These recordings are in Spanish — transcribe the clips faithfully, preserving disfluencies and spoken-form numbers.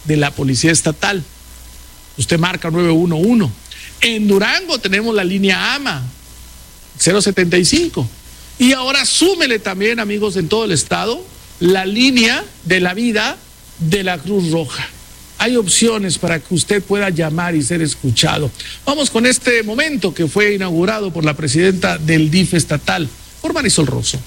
de la Policía Estatal. Usted marca nueve uno uno. En Durango tenemos la línea A M A, cero setenta y cinco. Y ahora súmele también, amigos, en todo el estado, la línea de la vida de la Cruz Roja. Hay opciones para que usted pueda llamar y ser escuchado. Vamos con este momento que fue inaugurado por la presidenta del D I F estatal, por Marisol Rosso.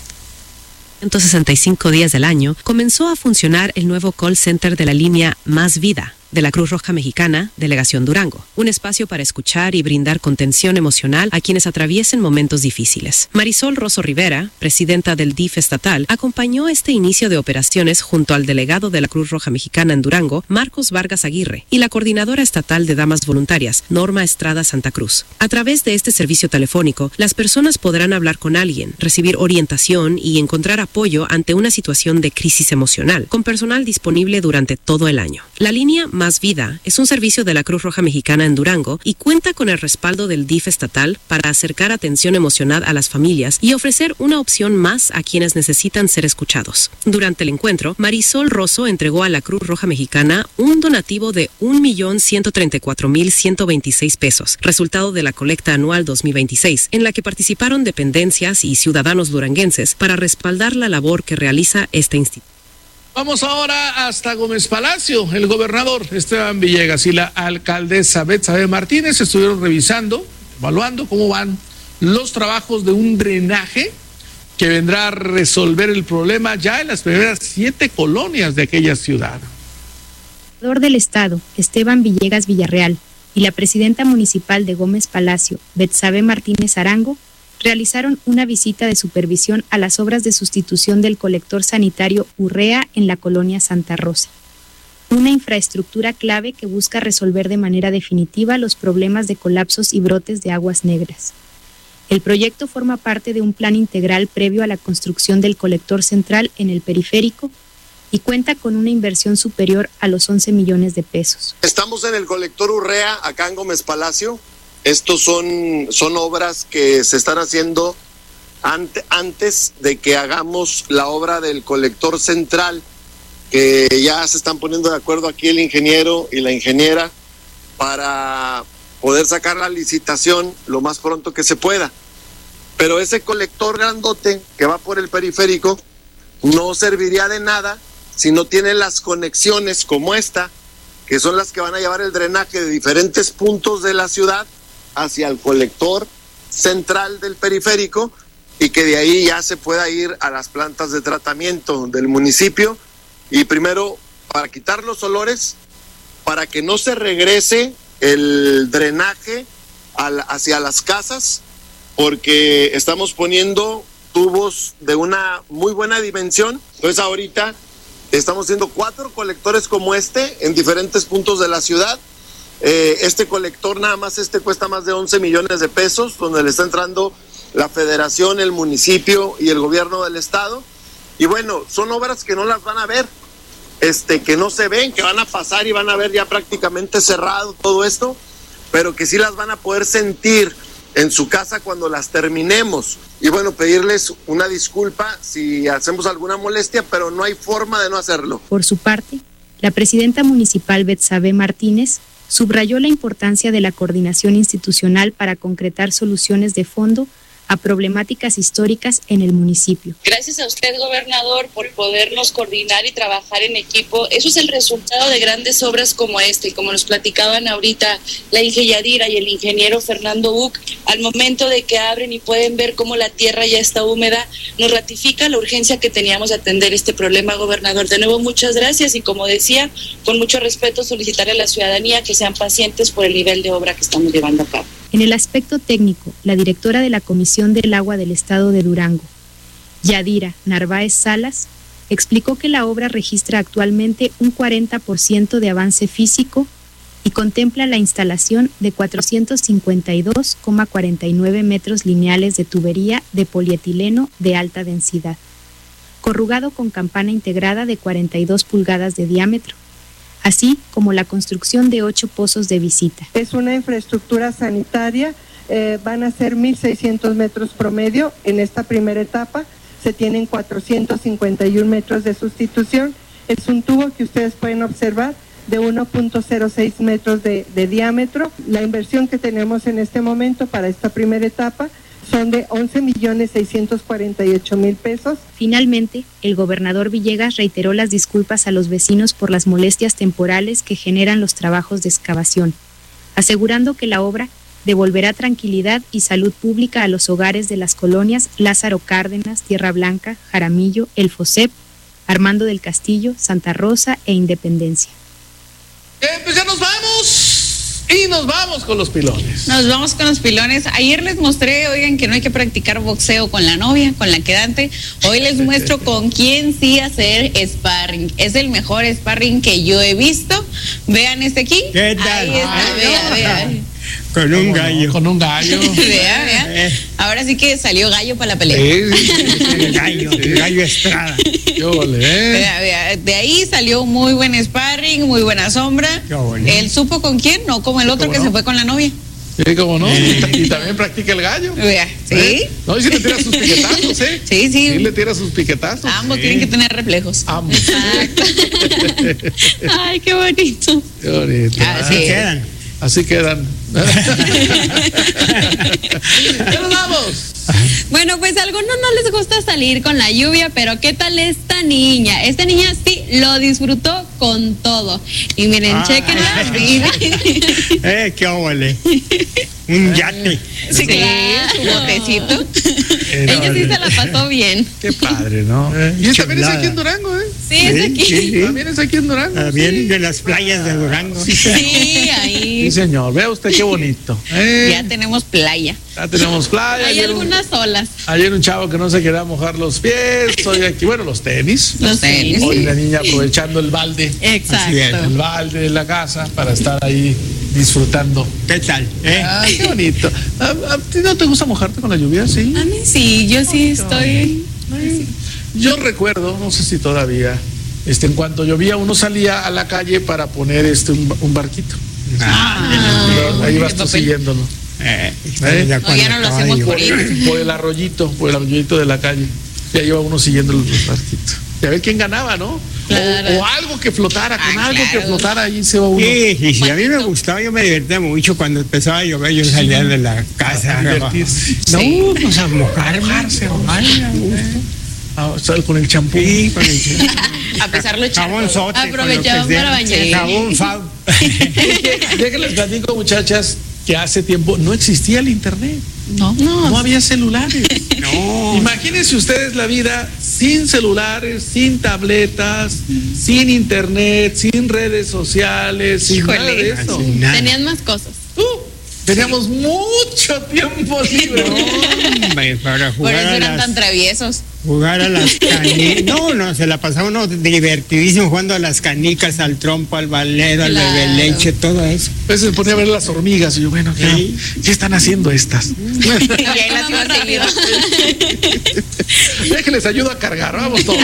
ciento sesenta y cinco días del año comenzó a funcionar el nuevo call center de la línea Más Vida de la Cruz Roja Mexicana, Delegación Durango. Un espacio para escuchar y brindar contención emocional a quienes atraviesen momentos difíciles. Marisol Rosso Rivera, presidenta del D I F estatal, acompañó este inicio de operaciones junto al delegado de la Cruz Roja Mexicana en Durango, Marcos Vargas Aguirre, y la coordinadora estatal de Damas Voluntarias, Norma Estrada Santa Cruz. A través de este servicio telefónico, las personas podrán hablar con alguien, recibir orientación y encontrar apoyo ante una situación de crisis emocional, con personal disponible durante todo el año. La línea Más Vida es un servicio de la Cruz Roja Mexicana en Durango y cuenta con el respaldo del D I F estatal para acercar atención emocional a las familias y ofrecer una opción más a quienes necesitan ser escuchados. Durante el encuentro, Marisol Rosso entregó a la Cruz Roja Mexicana un donativo de un millón ciento treinta y cuatro mil ciento veintiséis pesos, resultado de la colecta anual dos mil veintiséis, en la que participaron dependencias y ciudadanos duranguenses para respaldar la labor que realiza este instituto. Vamos ahora hasta Gómez Palacio. El gobernador Esteban Villegas y la alcaldesa Betsabe Martínez estuvieron revisando, evaluando cómo van los trabajos de un drenaje que vendrá a resolver el problema ya en las primeras siete colonias de aquella ciudad. El gobernador del estado, Esteban Villegas Villarreal, y la presidenta municipal de Gómez Palacio, Betsabe Martínez Arango, realizaron una visita de supervisión a las obras de sustitución del colector sanitario Urrea en la colonia Santa Rosa. Una infraestructura clave que busca resolver de manera definitiva los problemas de colapsos y brotes de aguas negras. El proyecto forma parte de un plan integral previo a la construcción del colector central en el periférico y cuenta con una inversión superior a los once millones de pesos. Estamos en el colector Urrea, acá en Gómez Palacio. Estos son, son obras que se están haciendo ante, antes de que hagamos la obra del colector central, que ya se están poniendo de acuerdo aquí el ingeniero y la ingeniera para poder sacar la licitación lo más pronto que se pueda. Pero ese colector grandote que va por el periférico no serviría de nada si no tiene las conexiones como esta, que son las que van a llevar el drenaje de diferentes puntos de la ciudad hacia el colector central del periférico y que de ahí ya se pueda ir a las plantas de tratamiento del municipio. Y primero, para quitar los olores, para que no se regrese el drenaje al, hacia las casas, porque estamos poniendo tubos de una muy buena dimensión. Entonces ahorita estamos haciendo cuatro colectores como este en diferentes puntos de la ciudad. Eh, este colector, nada más este, cuesta más de once millones de pesos, donde le está entrando la federación, el municipio y el gobierno del estado. Y bueno, son obras que no las van a ver, este, que no se ven, que van a pasar y van a ver ya prácticamente cerrado todo esto, pero que sí las van a poder sentir en su casa cuando las terminemos. Y bueno, pedirles una disculpa si hacemos alguna molestia, pero no hay forma de no hacerlo. Por su parte, la presidenta municipal Betsabe Martínez subrayó la importancia de la coordinación institucional para concretar soluciones de fondo a problemáticas históricas en el municipio. Gracias a usted, gobernador, por podernos coordinar y trabajar en equipo. Eso es el resultado de grandes obras como este, y como nos platicaban ahorita la ingeniera Yadira y el ingeniero Fernando Uc, al momento de que abren y pueden ver cómo la tierra ya está húmeda, nos ratifica la urgencia que teníamos de atender este problema, gobernador. De nuevo, muchas gracias y, como decía, con mucho respeto solicitarle a la ciudadanía que sean pacientes por el nivel de obra que estamos llevando a cabo. En el aspecto técnico, la directora de la Comisión del Agua del Estado de Durango, Yadira Narváez Salas, explicó que la obra registra actualmente un cuarenta por ciento de avance físico y contempla la instalación de cuatrocientos cincuenta y dos coma cuarenta y nueve metros lineales de tubería de polietileno de alta densidad, corrugado con campana integrada de cuarenta y dos pulgadas de diámetro, así como la construcción de ocho pozos de visita. Es una infraestructura sanitaria, eh, van a ser mil seiscientos metros promedio en esta primera etapa, se tienen cuatrocientos cincuenta y uno metros de sustitución, es un tubo que ustedes pueden observar, de uno punto cero seis metros de, de diámetro. La inversión que tenemos en este momento para esta primera etapa son de once millones seiscientos cuarenta y ocho mil pesos. Finalmente, el gobernador Villegas reiteró las disculpas a los vecinos por las molestias temporales que generan los trabajos de excavación, asegurando que la obra devolverá tranquilidad y salud pública a los hogares de las colonias Lázaro Cárdenas, Tierra Blanca, Jaramillo, El Fosep, Armando del Castillo, Santa Rosa e Independencia. Eh, pues ya nos vamos. Y nos vamos con los pilones. Nos vamos con los pilones. Ayer les mostré, oigan, que no hay que practicar boxeo con la novia, con la quedante. Hoy les muestro con quién sí hacer sparring. Es el mejor sparring que yo he visto. Vean este aquí. ¿Qué tal? Ahí está, Ay, vea, no. vea. Con un gallo. No, con un gallo. Vea, vea. Ahora sí que salió gallo para la pelea. Sí, sí, sí, sí. El gallo, el gallo Estrada. Qué ole, ¿eh? Vea, vea. De ahí salió muy buen sparring, muy buena sombra. Qué bonito. Él supo con quién, no como el otro ¿Cómo que no? se fue con la novia. Sí, cómo no. Eh. Y, ta- y también practica el gallo. Vea, ¿sí? ¿Eh? No, y si le tira sus piquetazos, ¿eh? Sí, sí. Sí, le tira sus piquetazos. Ambos Sí. tienen que tener reflejos. Ambos. Exacto. Ay, qué bonito. Qué bonito. Ah, Así sí. quedan. Así quedan. ¡Ya nos vamos! Bueno, pues a algunos no les gusta salir con la lluvia, pero ¿qué tal esta niña? Esta niña sí lo disfrutó con todo. Y miren, Ah. chequenla. Eh, qué óvole. Un yate. Sí, Sí, su botecito. Ella sí se la pasó bien. Qué padre, ¿no? Eh, Y esta también es chulada. aquí en Durango, ¿eh? Sí, es aquí. Sí, sí. También es aquí en Durango. También sí. de las playas de Durango. Sí, Sí, ahí. señor. Vea usted qué bonito. ¿eh? Ya tenemos playa. Ya tenemos playa. Hay Ayer un, algunas olas. ayer un chavo que no se quería mojar los pies. Hoy aquí, bueno, los tenis. Los tenis. Hoy la niña aprovechando el balde. Así es. Exacto. El balde de la casa para estar ahí disfrutando. ¿Qué tal? ¿Eh? Ah, qué bonito. ¿A, a ti no te gusta mojarte con la lluvia? Sí. A mí sí, yo sí estoy. Yo recuerdo, no sé si todavía, este, en cuanto llovía, uno salía a la calle para poner este un, un barquito. Ah, Ahí vas tú papel. siguiéndolo. eh, ¿Eh? ya No, ya no lo acaba hacemos de por llover. ir. Por el arroyito, por el arroyito de la calle. Ya iba uno siguiendo los barquitos. Y a ver quién ganaba, ¿no? Claro. O, o algo que flotara, con Ah, algo que claro. flotara, ahí se va uno. Sí, sí, sí, a mí me gustaba, yo me divertía mucho cuando empezaba a llover, yo salía de la casa. A divertirse. No, Sí. pues a mojarme. Mojarse, mojarse. Ah, o sea, con el champú. Sí, con el A pesar lo jabón charro. sote. Aprovechaban para bañarse. Jabón Fab. Déjenles platico, muchachas, que hace tiempo no existía el internet. No, No no. había celulares. No. Imagínense ustedes la vida sin celulares, sin tabletas, sin internet, sin redes sociales, sin Híjole. nada de eso. Así nada. Tenían más cosas. Uh, teníamos mucho tiempo libre. Hombre, para Por jugar eso a eran las, tan traviesos. jugar a las canicas. No, no, se la pasaba uno divertidísimo jugando a las canicas, al trompo, al balero, al Claro. bebe leche, todo eso. A veces me ponía a ver las hormigas y yo, bueno, ¿qué, Sí. ¿qué están haciendo estas? Y ahí las iba Más seguido. Déjenles ayudo a cargar, vamos todos.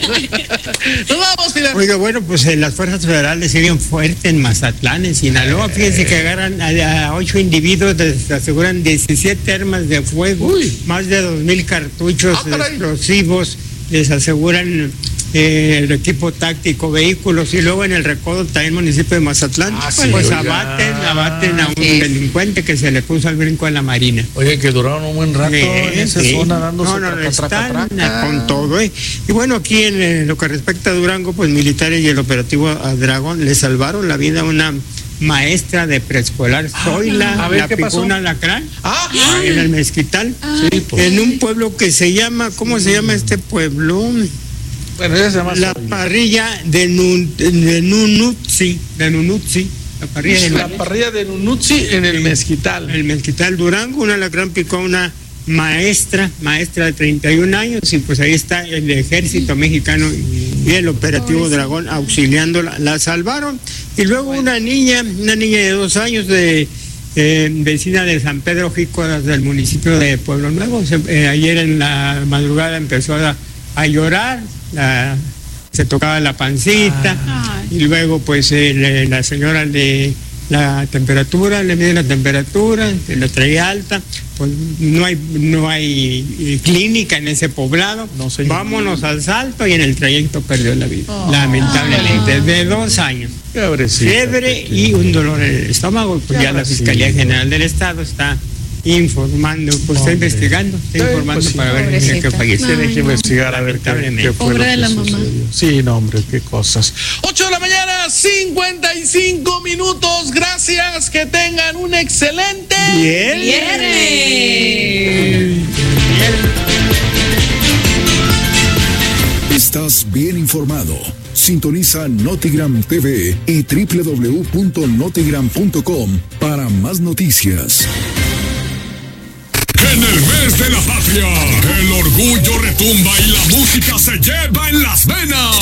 Nos vamos, Pilar. Oiga, bueno, pues eh, las fuerzas federales siguen fuertes en Mazatlán, en Sinaloa. Fíjense que agarran a, a ocho individuos, les aseguran diecisiete armas de fuego, Uy. más de dos mil cartuchos Ah, caray. explosivos, les aseguran eh, el equipo táctico, vehículos, y luego en el recodo también municipio de Mazatlán, Ah, pues, sí, pues oiga. abaten, abaten a un Sí. delincuente que se le puso al brinco a la Marina. Oye, que duraron un buen rato en esa Sí. zona dándose No, no, no, traca, traca, están traca. con todo, ¿eh? Y bueno, aquí en eh, lo que respecta a Durango, pues militares y el operativo a Dragón le salvaron la vida a una maestra de preescolar, Zoila, a ver, la ¿qué picó pasó? un alacrán, Ah, ahí en el Mezquital, sí, pues. en un pueblo que se llama, ¿cómo se llama este pueblo? Bueno, ella se llama La Zoila. parrilla de, Nun- de Nunutsi, de Nunutsi, la parrilla de La Nunutsi. parrilla de Nunutsi en el Mezquital. El Mezquital Durango, un alacrán picó a una maestra, maestra de treinta y un años, y pues ahí está el ejército mexicano y el operativo Dragón auxiliándola, la salvaron. Y luego una niña, una niña de dos años de eh, vecina de San Pedro Jícoras del municipio de Pueblo Nuevo, se- eh, ayer en la madrugada empezó a, a llorar, la- se tocaba la pancita, Ay. y luego pues eh, le- la señora le la temperatura, le miden la temperatura, la traía alta, pues no hay, no hay clínica en ese poblado. No, vámonos al Salto y en el trayecto perdió la vida, oh, lamentablemente, de dos años. Pobrecita, fiebre y un dolor en el estómago, pues ya la Fiscalía General del Estado está informando, pues está investigando, está informando pues sí, para ver quién que falleció. Tiene que investigar a ver qué, qué fue Pobre lo que de la mamá. sucedió. Sí, no, hombre, qué cosas. ocho de la mañana, cincuenta y cinco minutos. Gracias, que tengan un excelente viernes. Estás bien informado. Sintoniza Notigram T V y doble u doble u doble u punto notigram punto com para más noticias. En el mes de la patria, el orgullo retumba y la música se lleva en las venas.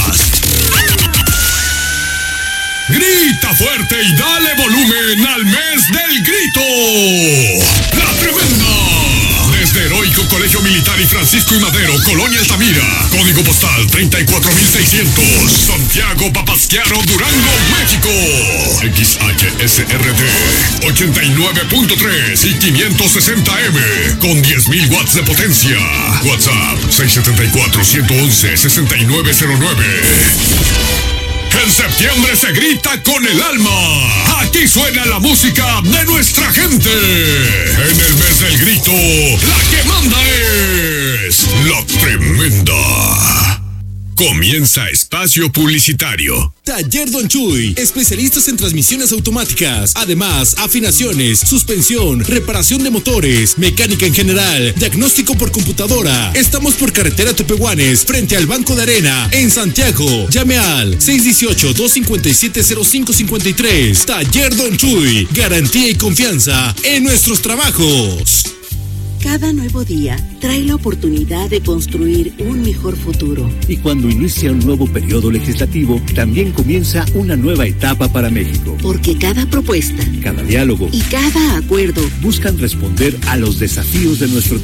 Grita fuerte y dale volumen al mes del grito. La Tremenda. Desde Heroico Colegio Militar y Francisco y Madero, Colonia Altamira. Código postal treinta y cuatro mil seiscientos. Santiago Papasquiaro, Durango, México. X H S R D ochenta y nueve punto tres y quinientos sesenta M con diez mil watts de potencia. WhatsApp seis siete cuatro, uno uno uno, seis nueve cero nueve. En septiembre se grita con el alma. Aquí suena la música de nuestra gente. En el mes del grito, la que manda es La Tremenda. Comienza espacio publicitario. Taller Don Chuy, especialistas en transmisiones automáticas, además afinaciones, suspensión, reparación de motores, mecánica en general, diagnóstico por computadora. Estamos por carretera Tepehuanes, frente al Banco de Arena, en Santiago. Llame al seis uno ocho, dos cinco siete, cero cinco cinco tres. Taller Don Chuy, garantía y confianza en nuestros trabajos. Cada nuevo día trae la oportunidad de construir un mejor futuro. Y cuando inicia un nuevo periodo legislativo, también comienza una nueva etapa para México. Porque cada propuesta, cada diálogo y cada acuerdo buscan responder a los desafíos de nuestro